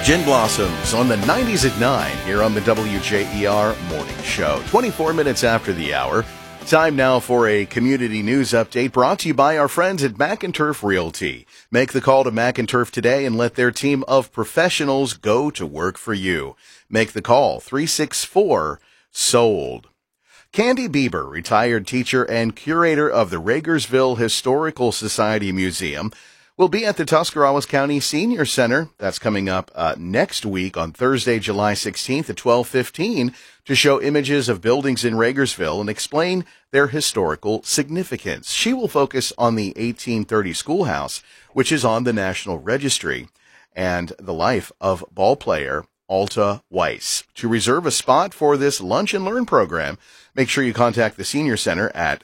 Gin Blossoms on the 90s at 9 here on the WJER Morning Show. 24 minutes after the hour. Time now for a community news update brought to you by our friends at McInturf Realty. Make the call to McInturf today and let their team of professionals go to work for you. Make the call 364-SOLD. Candy Bieber, retired teacher and curator of the Ragersville Historical Society Museum, will be at the Tuscarawas County Senior Center. That's coming up next week on Thursday, July 16th at 12:15 to show images of buildings in Ragersville and explain their historical significance. She will focus on the 1830 schoolhouse, which is on the National Registry, and the life of ballplayer Alta Weiss. To reserve a spot for this Lunch and Learn program, make sure you contact the Senior Center at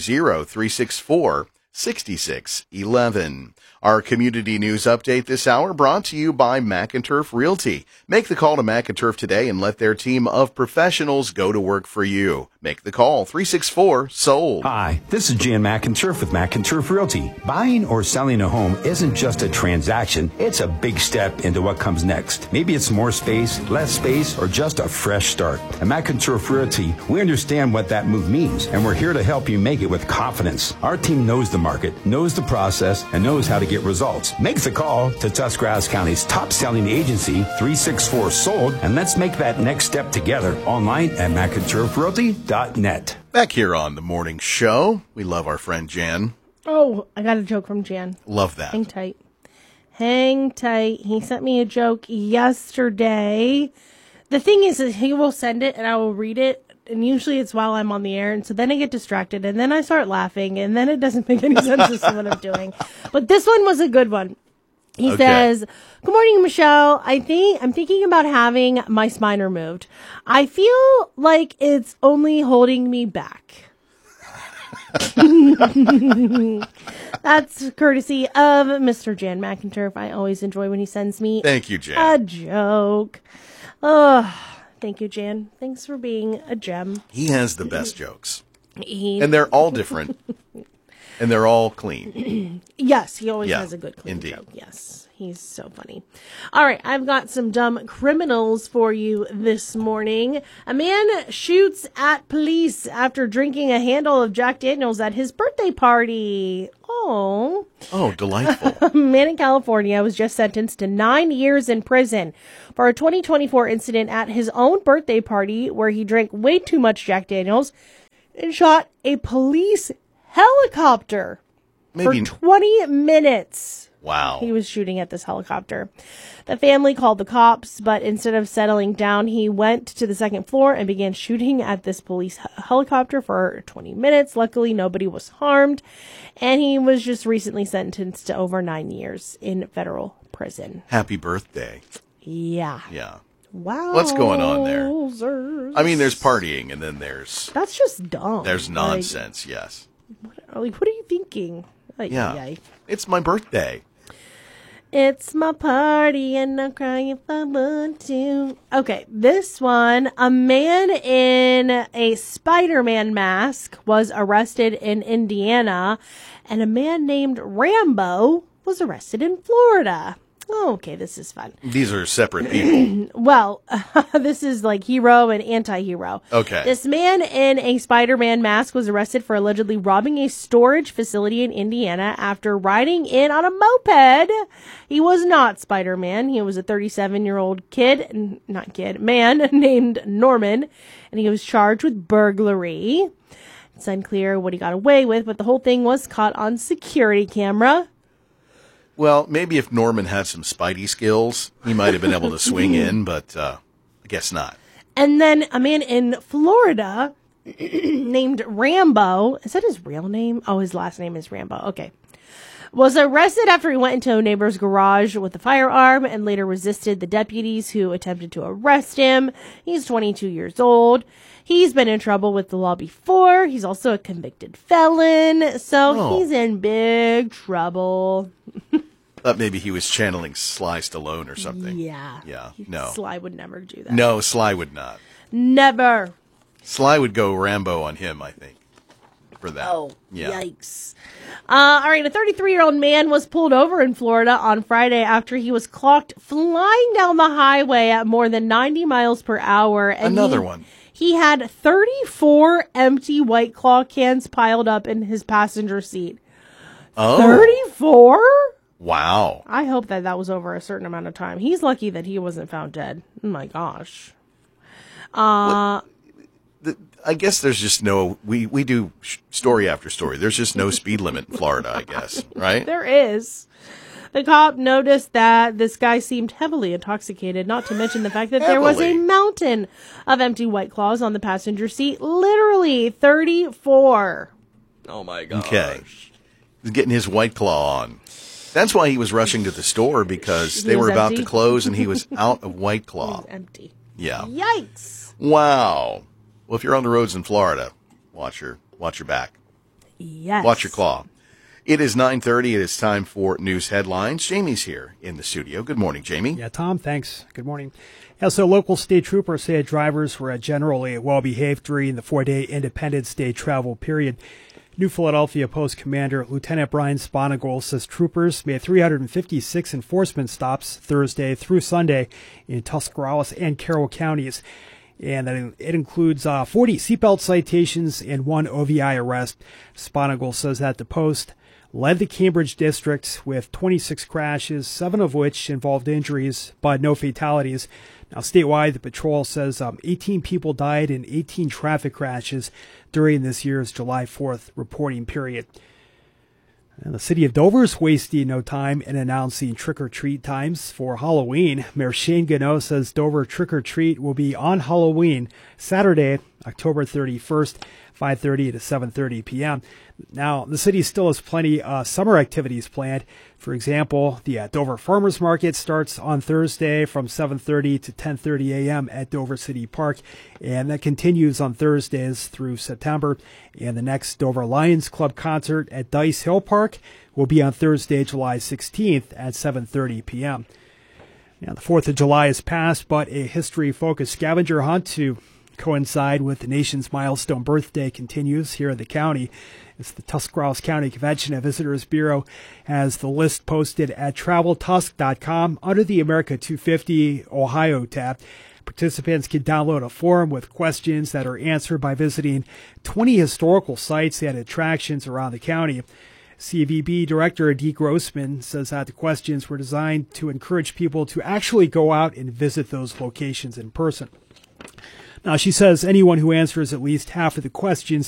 330-364-6611. Our community news update this hour brought to you by McInturf Realty. Make the call to McInturf today and let their team of professionals go to work for you. Make the call 364-SOLD. Hi, this is Jan McInturf with McInturf Realty. Buying or selling a home isn't just a transaction, it's a big step into what comes next. Maybe it's more space, less space, or just a fresh start. At McInturf Realty, we understand what that move means, and we're here to help you make it with confidence. Our team knows the market, knows the process, and knows how to get results. Make the call to Tuscarawas County's top-selling agency, 364-SOLD, and let's make that next step together online at McInturfRealty.net. Back here on the morning show, we love our friend Jan. Oh, I got a joke from Jan. Love that. Hang tight. Hang tight. He sent me a joke yesterday. The thing is he will send it and I will read it. And usually it's while I'm on the air. And so then I get distracted and then I start laughing and then it doesn't make any sense as to what I'm doing. But this one was a good one. He says, "Good morning, Michelle. I'm thinking about having my spine removed. I feel like it's only holding me back." That's courtesy of Mr. Jan McInturf. I always enjoy when he sends me Thank you, Jan. a joke. Oh, thank you, Jan. Thanks for being a gem. He has the best jokes. And they're all different. And they're all clean. Yes, he always has a good clean indeed. joke. Yes, he's so funny. All right, I've got some dumb criminals for you this morning. A man shoots at police after drinking a handle of Jack Daniels at his birthday party. Oh, delightful. a man in California was just sentenced to 9 years in prison for a 2024 incident at his own birthday party where he drank way too much Jack Daniels and shot a police helicopter for 20 minutes. Wow. He was shooting at this helicopter. The family called the cops, but instead of settling down, he went to the second floor and began shooting at this police helicopter for 20 minutes. Luckily, nobody was harmed, and he was just recently sentenced to over 9 years in federal prison. Happy birthday. Yeah. Yeah. Wow. What's going on there? I mean, there's partying, and then That's just dumb. there's nonsense, yes. What are you thinking? Yay. It's my birthday. It's my party and I'm crying if I want to. Okay, this one. A man in a Spider-Man mask was arrested in Indiana, and a man named Rambo was arrested in Florida. Oh, okay, this is fun. These are separate people. Well, this is like hero and anti-hero. Okay. This man in a Spider-Man mask was arrested for allegedly robbing a storage facility in Indiana after riding in on a moped. He was not Spider-Man. He was a 37-year-old man named Norman, and he was charged with burglary. It's unclear what he got away with, but the whole thing was caught on security camera. Well, maybe if Norman had some Spidey skills, he might have been able to swing in, but I guess not. And then a man in Florida named Rambo, is that his real name? Oh, his last name is Rambo. Okay. Was arrested after he went into a neighbor's garage with a firearm and later resisted the deputies who attempted to arrest him. He's 22 years old. He's been in trouble with the law before. He's also a convicted felon, so he's in big trouble. Thought maybe he was channeling Sly Stallone or something. Yeah. Yeah. No. Sly would never do that. No, Sly would not. Never. Sly would go Rambo on him, I think. for that. Oh, yeah. Yikes. All right, a 33-year-old man was pulled over in Florida on Friday after he was clocked flying down the highway at more than 90 miles per hour. And Another one. He had 34 empty White Claw cans piled up in his passenger seat. Oh. 34? Wow. I hope that was over a certain amount of time. He's lucky that he wasn't found dead. Oh, my gosh. I guess there's just no, we do story after story. There's just no speed limit in Florida, I guess, right? There is. The cop noticed that this guy seemed heavily intoxicated, not to mention the fact that there was a mountain of empty White Claws on the passenger seat. Literally 34. Oh, my gosh. Okay. He's getting his White Claw on. That's why he was rushing to the store, because they were about to close and he was out of White Claw. He was empty. Yeah. Yikes. Wow. Well, if you're on the roads in Florida, watch your back. Yes. Watch your claw. It is 9:30. It is time for news headlines. Jamie's here in the studio. Good morning, Jamie. Yeah, Tom, thanks. Good morning. Yeah, so local state troopers say drivers were generally well-behaved during the 4-day Independence Day travel period. New Philadelphia Post Commander Lieutenant Brian Sponigal says troopers made 356 enforcement stops Thursday through Sunday in Tuscarawas and Carroll counties. And it includes 40 seatbelt citations and 1 OVI arrest. Sponigal says that the Post led the Cambridge district with 26 crashes, 7 of which involved injuries, but no fatalities. Now, statewide, the patrol says 18 people died in 18 traffic crashes during this year's July 4th reporting period. And the city of Dover is wasting no time in announcing trick-or-treat times for Halloween. Mayor Shane Gano says Dover trick-or-treat will be on Halloween, Saturday, October 31st, 5:30 to 7:30 p.m. Now, the city still has plenty of summer activities planned. For example, the Dover Farmers Market starts on Thursday from 7:30 to 10:30 a.m. at Dover City Park, and that continues on Thursdays through September. And the next Dover Lions Club concert at Dice Hill Park will be on Thursday, July 16th at 7:30 p.m. Now, the 4th of July has passed, but a history-focused scavenger hunt to coincide with the nation's milestone birthday continues here in the county. It's the Tuscarawas County Convention and Visitors Bureau has the list posted at traveltusk.com under the America 250 Ohio tab. Participants can download a form with questions that are answered by visiting 20 historical sites and attractions around the county. CVB Director Dee Grossman says that the questions were designed to encourage people to actually go out and visit those locations in person. Now, she says anyone who answers at least half of the questions